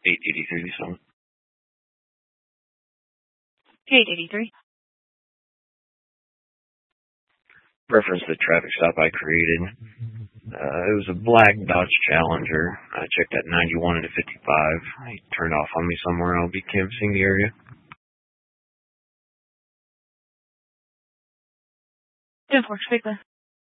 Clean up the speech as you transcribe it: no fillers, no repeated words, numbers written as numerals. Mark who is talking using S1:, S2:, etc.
S1: 883 this one.
S2: 883.
S1: Reference the traffic stop I created. It was a black Dodge Challenger. I checked at 91 into 55. He turned off on me somewhere. I'll be canvassing the area.
S2: 10-4, speak with.